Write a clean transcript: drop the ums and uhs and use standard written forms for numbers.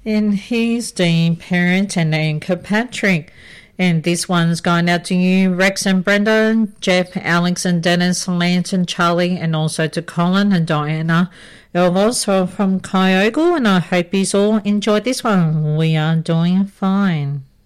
And he's the parent and anchor Patrick. And this one's going out to you, Rex and Brenda, Jeff, Alex and Dennis, Lance and Charlie, and also to Colin and Diana. Elvis from Kyogle, and I hope you all enjoyed this one. We are doing fine.